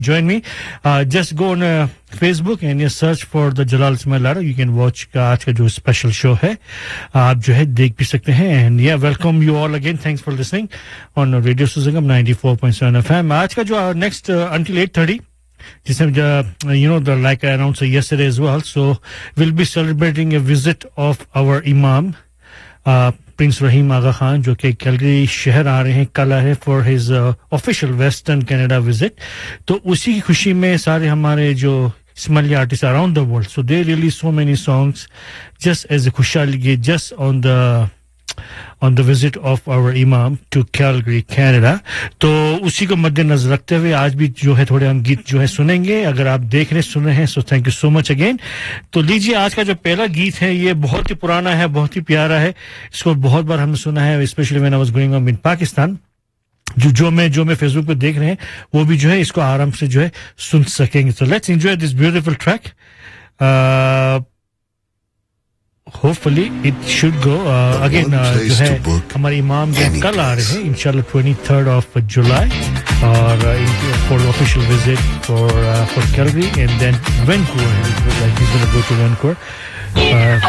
join me. Just go on Facebook and you search for the Jalal Ismail Lara. You can watch आज का जो special show है आप जो है देख भी सकते हैं. And yeah, welcome you all again. Thanks for listening on Radio Suzangam 94.7 FM. आज का जो next until 8:30. Like I announced yesterday as well. So we'll be celebrating a visit of our Imam, Prince Rahim Aga Khan, जो कि Calgary शहर आ रहे हैं कल है for his official Western Canada visit. तो उसी की खुशी में सारे हमारे जो Somali artists around the world. So they released so many songs just as a खुशहाली just on the visit of our Imam to Calgary, Canada. तो उसी को मद्देनजर रखते हुए आज भी जो है थोड़े हम गीत जो है सुनेंगे. अगर आप देख रहे सुन रहे हैं so thank you so much again. तो लीजिए आज का जो पहला गीत है ये बहुत ही पुराना है, बहुत ही प्यारा है. इसको बहुत बार हमने सुना है, especially when I was growing up in Pakistan. जो मैं फेसबुक पे देख रहे हैं वो भी जो है इसको आराम से जो है सुन सकेंगे. So let's enjoy this beautiful track. Hopefully it should go again जो है हमारे इमाम जो कल आ रहे हैं इंशाल्लाह 23rd of July और for official visit for Calgary and then Vancouver, like he's going to go to Vancouver